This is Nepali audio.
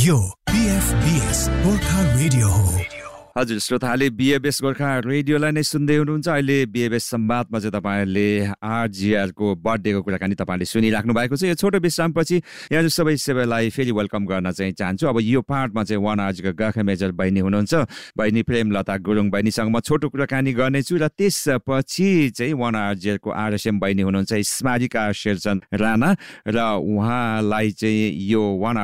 यो BFBS गोर्खा रेडियो हो। हजुर श्रोताहरूले BFBS गोर्खा रेडियोलाई नै सुन्दै हुनुहुन्छ। अहिले BFBS संवादमा चाहिँ तपाईँहरूले RGRको बर्थडेको कुराकानी तपाईँहरूले सुनिराख्नु भएको छ। यो छोटो विश्रामपछि यहाँ सबै सेवालाई फेरि वेलकम गर्न चाहिँ चाहन्छु। अब यो पार्टमा चाहिँ 1RGको गाखा मेजर बहिनी हुनुहुन्छ, बहिनी प्रेमलता गुरुङ बहिनीसँग म छोटो कुराकानी गर्नेछु र त्यसपछि चाहिँ 1RGको RSM बहिनी हुनुहुन्छ स्मारिका शेरचन राणा र उहाँलाई चाहिँ यो 1